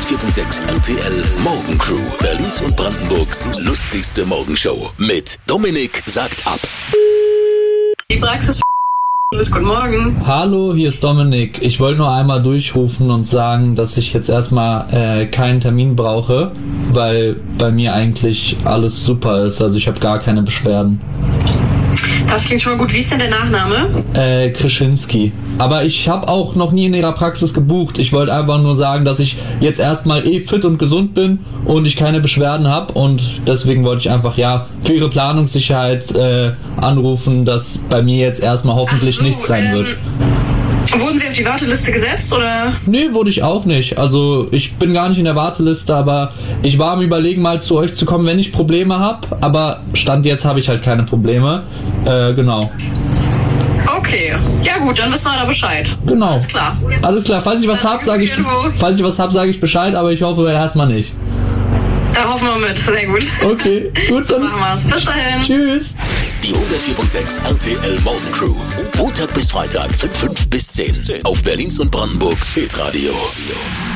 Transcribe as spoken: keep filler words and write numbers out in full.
hundertvier Komma sechs R T L Morgencrew. Berlins und Brandenburgs lustigste Morgenshow. Mit Dominik sagt ab. Die Praxis. Guten Morgen. Hallo, hier ist Dominik. Ich wollte nur einmal durchrufen und sagen, dass ich jetzt erstmal äh, keinen Termin brauche, weil bei mir eigentlich alles super ist. Also ich habe gar keine Beschwerden. Das klingt schon mal gut. Wie ist denn der Nachname? Äh, Krischinski. Aber ich habe auch noch nie in ihrer Praxis gebucht. Ich wollte einfach nur sagen, dass ich jetzt erstmal eh fit und gesund bin und ich keine Beschwerden habe. Und deswegen wollte ich einfach, ja, für ihre Planungssicherheit äh, anrufen, dass bei mir jetzt erstmal hoffentlich Ach so, nichts sein ähm, wird. Wurden Sie auf die Warteliste gesetzt, oder? Nee, wurde ich auch nicht. Also ich bin gar nicht in der Warteliste, aber ich war am Überlegen, mal zu euch zu kommen, wenn ich Probleme habe. Aber Stand jetzt habe ich halt keine Probleme. Äh, genau. Okay. Ja gut, dann wissen wir da Bescheid. Genau. Alles klar. Alles klar. Falls ich was Dann hab, sage ich, irgendwo. falls ich was hab, sage ich Bescheid, aber ich hoffe erstmal nicht. Da hoffen wir mit. Sehr gut. Okay, gut, So dann machen wir's. Bis dahin. tschüss. Die hundertvier Komma sechs R T L Morgencrew. Montag bis Freitag von fünf bis zehn auf Berlins und Brandenburgs Hitradio.